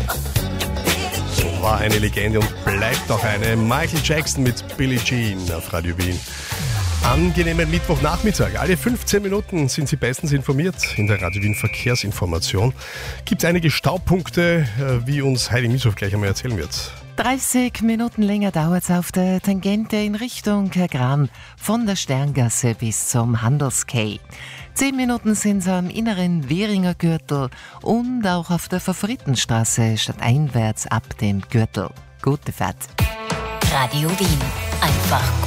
War eine Legende und bleibt auch eine. Michael Jackson mit Billie Jean auf Radio Wien. Angenehmen Mittwochnachmittag. Alle 15 Minuten sind Sie bestens informiert in der Radio Wien Verkehrsinformation. Gibt einige Staupunkte, wie uns Heidi Mieshoff gleich einmal erzählen wird. 30 Minuten länger dauert es auf der Tangente in Richtung Gran von der Sterngasse bis zum Handelskay. 10 Minuten sind es am inneren Währinger Gürtel und auch auf der Favoritenstraße stadteinwärts ab dem Gürtel. Gute Fahrt. Radio Wien. Einfach gut.